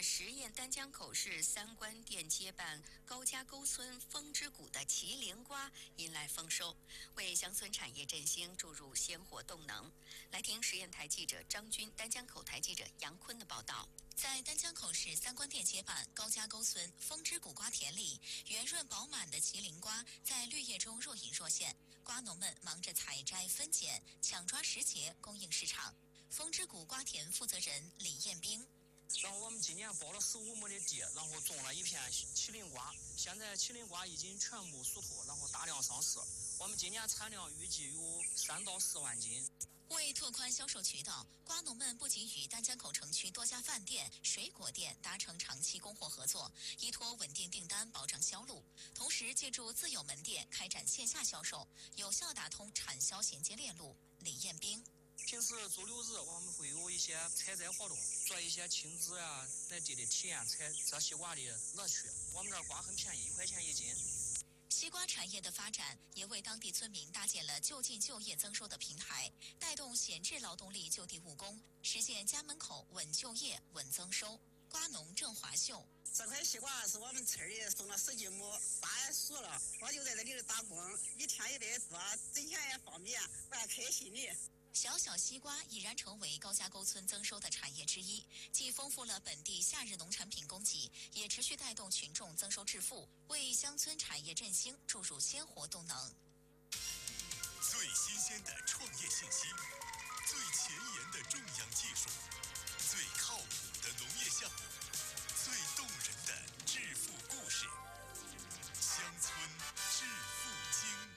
十堰丹江口市三官店街办高家沟村风之谷的麒麟瓜迎来丰收，为乡村产业振兴注入鲜活动能。来听实验台记者张军、丹江口台记者杨坤的报道。 在丹江口市三官店街办高家沟村风之谷瓜田里，圆润饱满的麒麟瓜在绿叶中若隐若现，瓜农们忙着采摘、分拣，抢抓时节供应市场。风之谷瓜田负责人李彦兵。 然后我们今年包了15亩的地，然后种了一片麒麟瓜，现在麒麟瓜已经全部熟透，然后大量上市。我们今年产量预计有3到4万斤。 为拓宽销售渠道，瓜农们不仅与丹江口城区多家饭店、水果店达成长期供货合作，依托稳定订单保障销路，同时借助自有门店开展线下销售，有效打通产销衔接链路。李彦兵。 平时周六日我们会有一些采摘活动，做一些亲子在地的体验采摘西瓜的乐趣。我们这儿瓜很便宜，1块钱1斤。 西瓜产业的发展也为当地村民搭建了就近就业增收的平台，带动闲置劳动力就地务工，实现家门口稳就业、稳增收。瓜农郑华秀。 这块西瓜是我们村里种了10几亩，瓜也熟了，我就在这里打工，一天也得做，挣钱也方便，我也开心的。 小小西瓜已然成为高家沟村增收的产业之一，既丰富了本地夏日农产品供给，也持续带动群众增收致富，为乡村产业振兴注入鲜活动能。 最新鲜的创业信息，最前沿的种养技术，最靠谱的农业项目，最动人的致富故事，乡村致富经。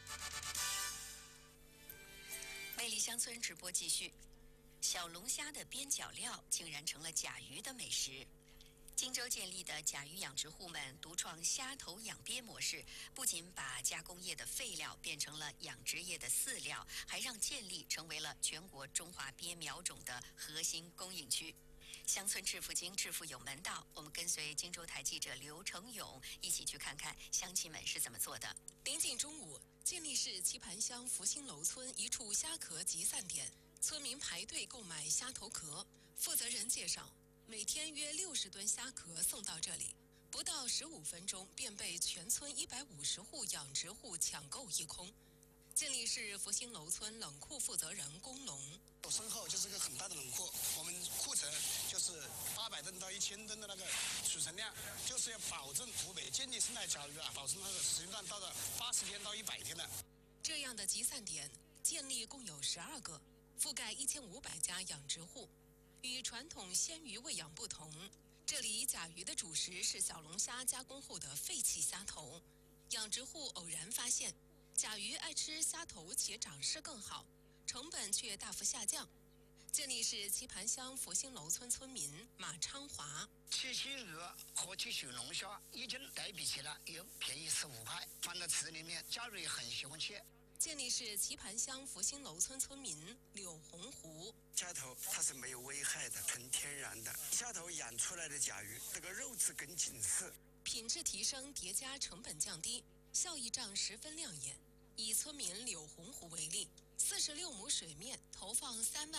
魅力乡村直播继续。小龙虾的边角料竟然成了甲鱼的美食。荆州建立的甲鱼养殖户们独创虾头养鳖模式，不仅把加工业的废料变成了养殖业的饲料，还让建立成为了全国中华鳖苗种的核心供应区。乡村致富经，致富有门道。我们跟随荆州台记者刘成勇一起去看看乡亲们是怎么做的。 临近中午，建立市棋盘乡福兴楼村一处虾壳集散点，村民排队购买虾头壳。负责人介绍，每天约60吨虾壳送到这里，不到15分钟便被全村150户养殖户抢购一空。建立市福兴楼村冷库负责人龚龙。 身后就是个很大的冷库，我们库存就是800吨到1000吨的那个储存量，就是要保证湖北建立生态教育保证它的时间段到了80天到100天的。 这样的集散点建立共有12个，覆盖1500家养殖户。与传统鲜鱼喂养不同，这里甲鱼的主食是小龙虾加工后的废弃虾头。养殖户偶然发现，甲鱼爱吃虾头且长势更好，成本却大幅下降。建立市棋盘乡福兴楼村村民马昌华。 七七鱼和七须龙虾一斤对比起来又便宜15块，放到池里面，家人也很喜欢吃。 建立市棋盘乡福兴楼村村民柳洪湖。 虾头它是没有危害的，纯天然的。虾头养出来的甲鱼，这个肉质更紧实， 品质提升叠加成本降低，效益账十分亮眼。以村民柳洪湖为例，46亩水面投放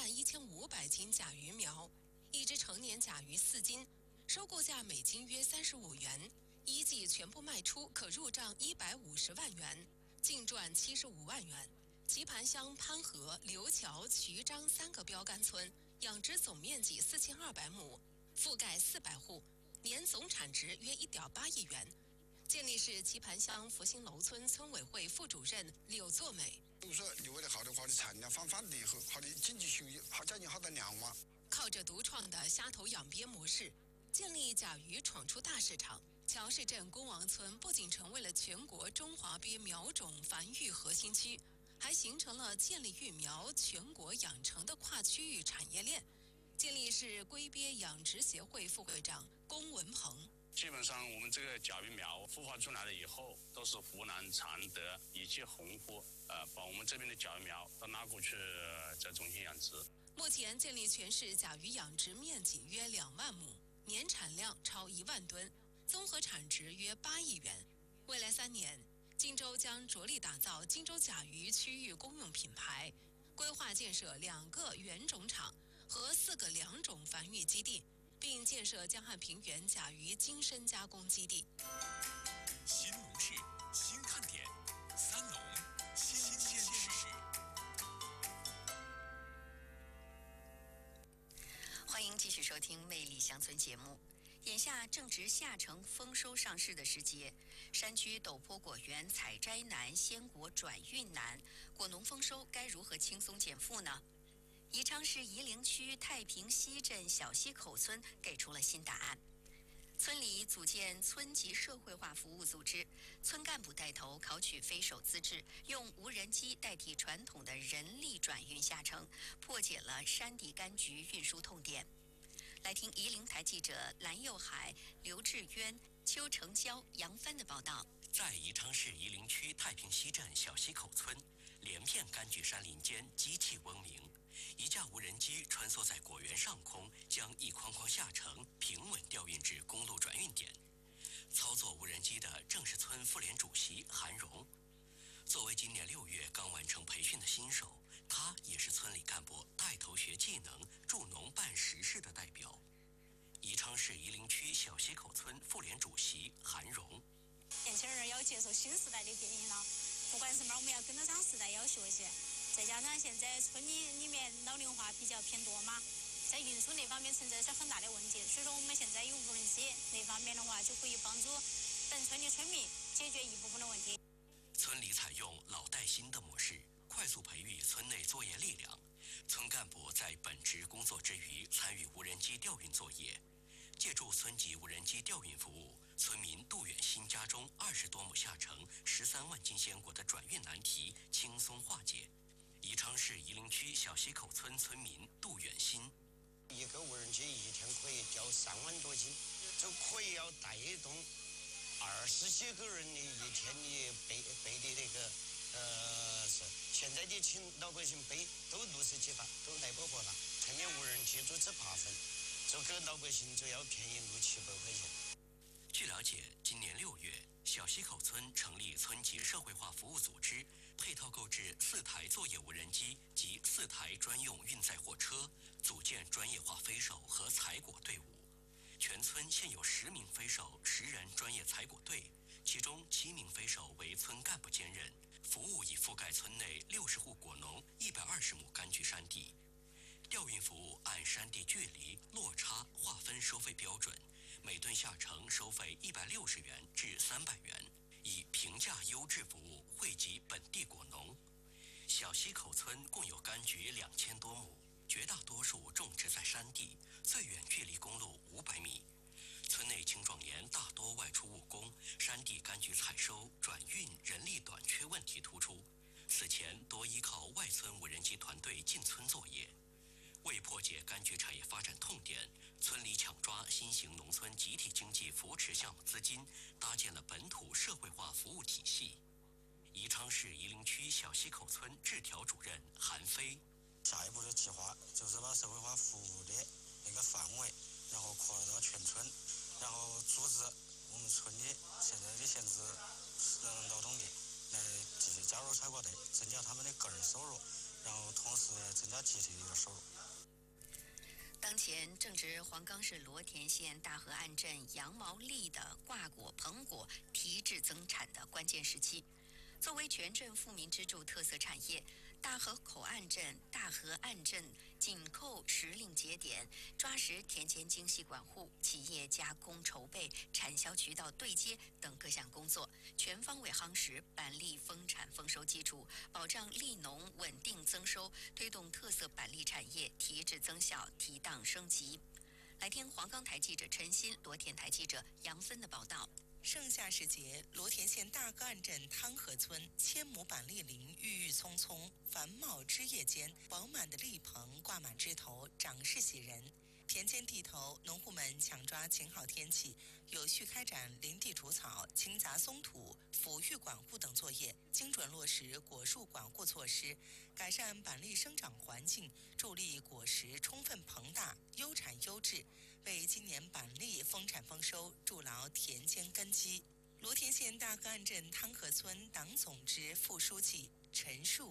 31500斤甲鱼苗，一只成年甲鱼4斤，收购价每斤约35元，一季全部卖出可入账150万元，净赚75万元。棋盘乡潘河、刘桥、渠张3个标杆村养殖总面积4200亩，覆盖400户，年总产值约1.8亿元。建立市棋盘乡福兴楼村村委会副主任柳作美。 如果说你为了好的话的产量放了以后，好的经济收益将近好到2万。 靠着独创的虾头养鳖模式，建立甲鱼闯出大市场。乔市镇公王村不仅成为了全国中华鳖苗种繁育核心区，还形成了建立育苗全国养成的跨区域产业链。建立市龟鳖养殖协会副会长龚文鹏。 基本上我们这个甲鱼苗孵化出来了以后，都是湖南常德以及洪湖把我们这边的甲鱼苗都拉过去在中心养殖。 目前建立全市甲鱼养殖面积约2万亩，年产量超1万吨，综合产值约8亿元。未来3年，荆州将着力打造荆州甲鱼区域公用品牌，规划建设2个原种场和4个良种繁育基地，并建设江汉平原甲鱼精深加工基地。 新农事，新看点，三农新鲜事。 欢迎继续收听《魅力乡村》节目。眼下正值夏橙丰收上市的时节，山区陡坡果园采摘难，鲜果转运难，果农丰收该如何轻松减负呢？宜昌市夷陵区太平西镇小溪口村给出了新答案。村里组建村级社会化服务组织，村干部带头考取非手资质，用无人机代替传统的人力转运夏橙，破解了山地柑橘运输痛点。来听夷陵台记者蓝佑海、刘志渊、邱成娇、杨帆的报道。 在宜昌市夷陵区太平西镇小溪口村，连片柑橘山林间机器嗡鸣，一架无人机穿梭在果园上空，将一筐筐夏橙平稳调运至公路转运点。操作无人机的正是村妇联主席韩荣。作为今年6月刚完成培训的新手，他也是村里干部带头学技能、助农办实事的代表。宜昌市夷陵区小溪口村妇联主席韩荣。 年轻人要接受新时代的变异了，不管什么，我们要跟得上时代，要学习。再加上现在村里面老龄化比较偏多嘛，在运输那方面存在是很大的问题，所以说我们现在有无人机那方面的话，就可以帮助本村的村民解决一部分的问题。 村里采用老带新的模式，快速培育村内作业力量。村干部在本职工作之余，参与无人机调运作业。借助村级无人机调运服务，村民杜远新家中20多亩夏橙、13万斤鲜果的转运难题轻松化解。宜昌市夷陵区小溪口村村民杜远新： 一个无人机一天可以调3万多斤，就可以要带动20几个人的一天的背的那个是现在的请老百姓背都60几把，都带不过了。前面无人机就只8分，就给老百姓就要便宜600-700块钱。 据了解，今年6月，小溪口村成立村级社会化服务组织，配套购置4台作业无人机及4台专用运载货车，组建专业化飞手和采果队伍。全村现有10名飞手，10人专业采果队，其中7名飞手为村干部兼任，服务已覆盖村内60户果农、120亩柑橘山地。调运服务按山地距离、落差划分收费标准，每吨夏橙收费160元至300元，以平价优质服务惠及本地果农。小溪口村共有柑橘2000多亩，绝大多数种植在山地，最远距离公路500米。村内青壮年大多外出务工，山地柑橘采收、转运人力短缺问题突出，此前多依靠外村无人机团队进村作业。为破解柑橘产业发展痛点，村里抢抓新型农村集体经济扶持项目资金，搭建了本土社会化服务体系。宜昌市夷陵区小溪口村治调主任韩飞： 下一步的计划就是把社会化服务的那个范围，然后扩大到全村，然后组织我们村的现在的闲置劳动力来继续加入采果队，增加他们的个人收入，然后同时增加集体的一个收入。 当前正值黄冈市罗田县大河岸镇杨毛栗的挂果、棚果提质增产的关键时期。作为全镇富民支柱特色产业，大河岸镇紧扣时令节点，抓实田间精细管护、企业加工筹备、产销渠道对接等各项工作，全方位夯实板栗丰产丰收基础，保障栗农稳定增收，推动特色板栗产业提质增效、提档升级。来听黄冈台记者陈鑫、罗田台记者杨芬的报道。 盛夏时节，罗田县大河岸镇汤河村千亩板栗林郁郁葱葱，繁茂枝叶间，饱满的栗棚挂满枝头，长势喜人。田间地头，农户们抢抓晴好天气，有序开展林地除草、清杂松土、抚育管护等作业，精准落实果树管护措施，改善板栗生长环境，助力果实充分膨大、优产优质，为今年板栗丰产丰收筑牢田间根基。罗田县大河岸镇汤河村党总支副书记陈树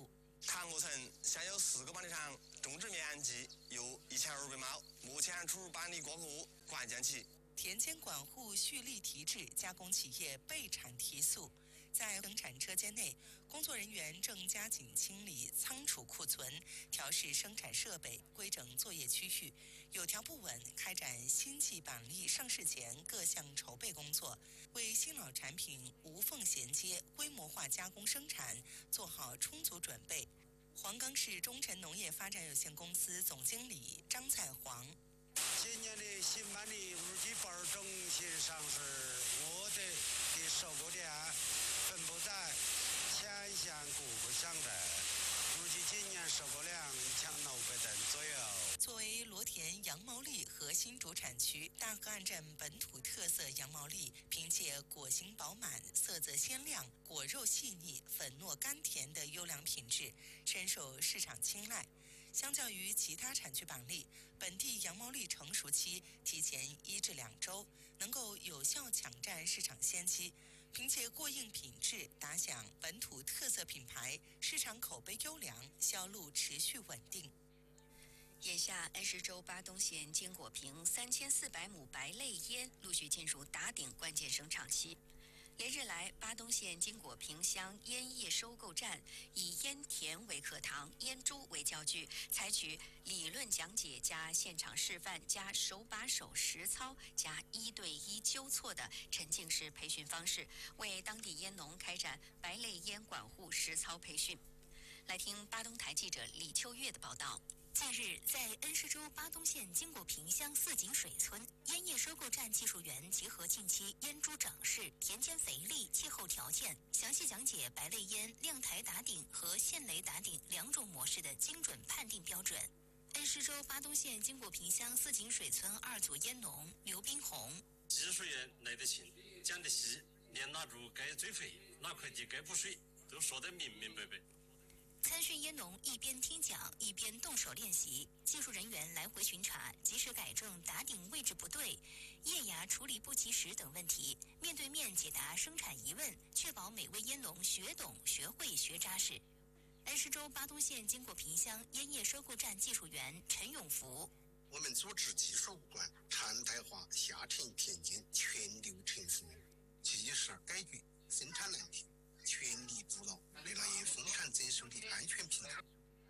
唐河城现有4个板厂，种植面积有1200亩，目前处办理过户，关键期。 田间管护蓄力提质，加工企业备产提速。在生产车间内，工作人员正加紧清理仓储库存，调试生产设备，规整作业区域，有条不紊开展新季板栗上市前各项筹备工作，为新老产品无缝衔接、规模化加工生产做好充足准备。黄冈市中诚农业发展有限公司总经理张彩煌。 今年的新板栗无机包中心上市，我的收购点分布在前线各个乡镇，估计今年收购量1600吨左右。 作为罗田羊毛栗核心主产区，大河岸镇本土特色羊毛栗，凭借果形饱满、色泽鲜亮、果肉细腻、粉糯甘甜的优良品质，深受市场青睐。相较于其他产区板栗，本地羊毛栗成熟期提前1至2周，能够有效抢占市场先机。凭借过硬品质打响本土特色品牌，市场口碑优良，销路持续稳定。 眼下，恩施州巴东县坚果坪3400亩白类烟陆续进入打顶关键生长期。连日来，巴东县金果坪乡烟叶收购站以烟田为课堂，烟株为教具，采取理论讲解加现场示范加手把手实操加1对1纠错的沉浸式培训方式，为当地烟农开展白类烟管护实操培训。来听巴东台记者李秋月的报道。 近日，在恩施州巴东县金果坪乡四井水村，烟叶收购站技术员结合近期烟株长势、田间肥力、气候条件，详细讲解白类烟晾台打顶和现雷打顶2种模式的精准判定标准。恩施州巴东县金果坪乡四井水村2组烟农刘斌红： 技术员来得勤，讲得细，连哪株该追肥，哪块地该补水，都说得明明白白。 参训烟农一边听讲一边动手练习，技术人员来回巡查，及时改正打顶位置不对、叶芽处理不及时等问题，面对面解答生产疑问，确保每位烟农学懂、学会、学扎实。恩施州巴东县金果坪乡烟叶收购站技术员陈永福： 我们组织技术管常态化下沉田间全流程服务，及时解决生产难题，全力筑牢未来丰产增收的安全平台。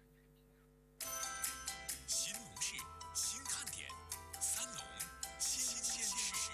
新农事，新看点，三农新鲜事。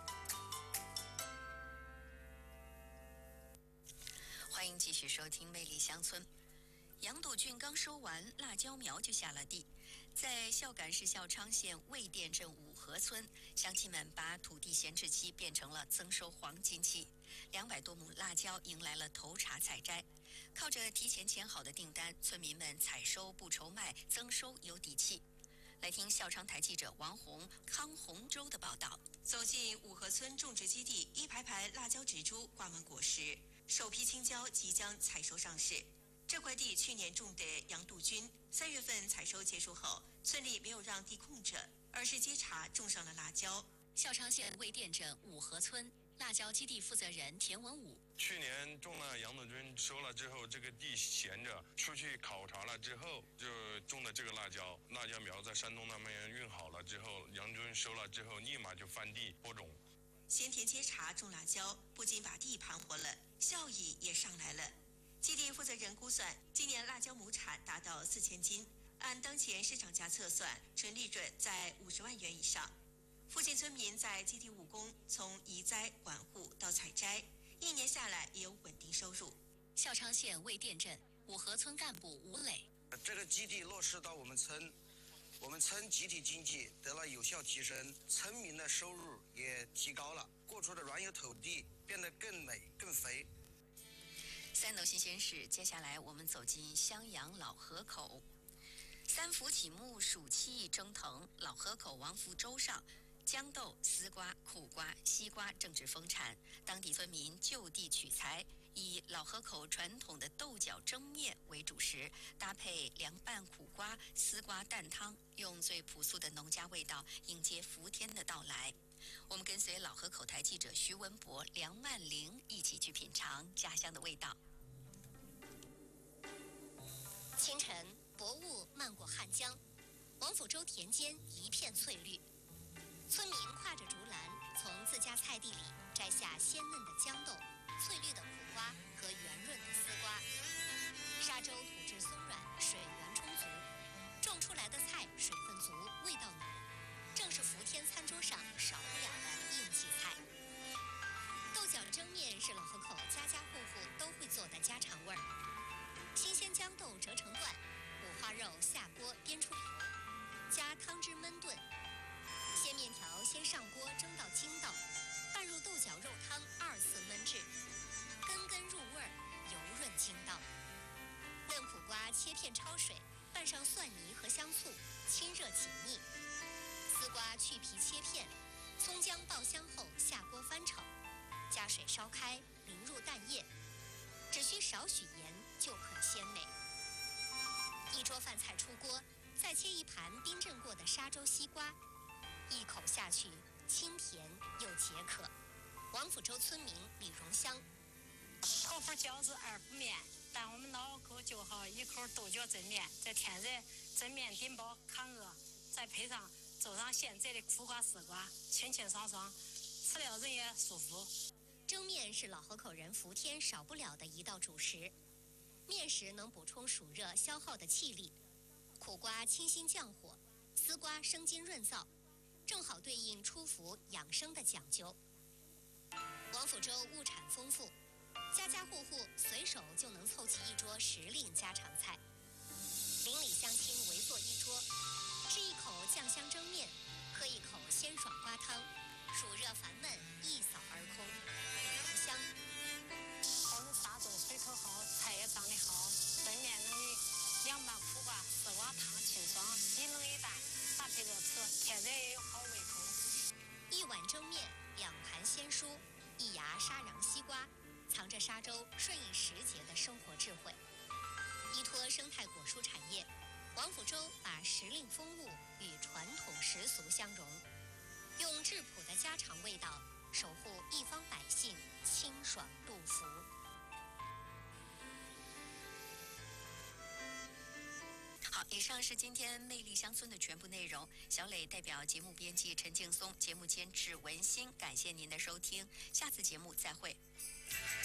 欢迎继续收听《魅力乡村》。杨堵郡刚收完，辣椒苗就下了地。在孝感市孝昌县魏店镇五河村，乡亲们把土地闲置期变成了增收黄金期，200多亩辣椒迎来了头茬采摘。靠着提前签好的订单，村民们采收不愁卖，增收有底气。来听孝昌台记者王红、康洪洲的报道。 走进五河村种植基地，一排排辣椒植株挂满果实，首批青椒即将采收上市。这块地去年种的杨杜菌，3月份采收结束后，村里没有让地空着，而是接茬种上了辣椒。 孝昌县魏店镇五河村辣椒基地负责人田文武： 去年种了杨杜菌，收了之后，这个地闲着，出去考察了之后，就种的这个辣椒苗在山东那边运好了之后，杨杜菌收了之后，立马就翻地播种。 先田接茬种辣椒，不仅把地盘活了，效益也上来了。基地负责人估算，今年辣椒亩产达到4000斤，按当前市场价测算，纯利润在50万元以上。附近村民在基地务工，从移栽、管护到采摘，1年下来也有稳定收入。 孝昌县魏店镇五河村干部吴磊： 这个基地落实到我们村集体经济得了有效提升，村民的收入也提高了，过出的原有土地变得更美更肥。 三农新鲜事，接下来我们走进襄阳老河口。3伏起木，暑气蒸腾，老河口王府洲上，豇豆、丝瓜、苦瓜、西瓜正值丰产，当地村民就地取材，以老河口传统的豆角蒸面为主食，搭配凉拌苦瓜、丝瓜蛋汤，用最朴素的农家味道迎接伏天的到来。我们跟随老河口台记者徐文博、梁曼玲一起去品尝家乡的味道。 清晨，薄雾漫过汉江，王府洲田间一片翠绿。村民挎着竹篮，从自家菜地里摘下鲜嫩的豇豆、翠绿的苦瓜和圆润的丝瓜。沙洲土质松软，水源充足，种出来的菜水分足，味道浓，正是福天餐桌上少不了的应季菜。豆角蒸面是老河口家家户户都会做的家常味儿。新鲜豇豆折成段，五花肉下锅煸出油，加汤汁焖炖。鲜面条先上锅蒸到筋道，拌入豆角肉汤2次焖制，根根入味儿，油润筋道。嫩苦瓜切片焯水，拌上蒜泥和香醋，清热解腻。丝瓜去皮切片，葱姜爆香后下锅翻炒，加水烧开，淋入蛋液，只需少许盐就可鲜美。一桌饭菜出锅，再切一盘冰镇过的沙洲西瓜，一口下去，清甜又解渴。王府洲村民李荣香： 口份饺子2不面，但我们脑口就好一口豆角蒸面，这天热蒸面顶包扛饿，再配上粥上现摘的苦瓜丝瓜，清清爽爽，吃了人也舒服。 蒸面是老河口人福天少不了的一道主食，面食能补充暑热消耗的气力，苦瓜清心降火，丝瓜生津润燥，正好对应出伏养生的讲究。王府洲物产丰富，家家户户随手就能凑齐一桌时令家常菜。邻里乡亲围坐一桌，吃一口酱香蒸面，喝一口鲜爽瓜汤，暑热烦闷一扫而空。浓香。 我们沙洲水头好，菜也长得好，蒸面能凉拌苦瓜丝瓜汤清爽，一浓一淡，搭配着吃，天热也有好胃口。 一碗蒸面，2盘鲜蔬，一牙沙瓤西瓜，藏着沙洲顺应时节的生活智慧。依托生态果蔬产业，王府洲把时令风物与传统习俗相融，用质朴的家常味道守护一方百姓清爽度福。 好，以上是今天魅力乡村的全部内容。小磊代表节目编辑陈劲松，节目监制文心，感谢您的收听，下次节目再会。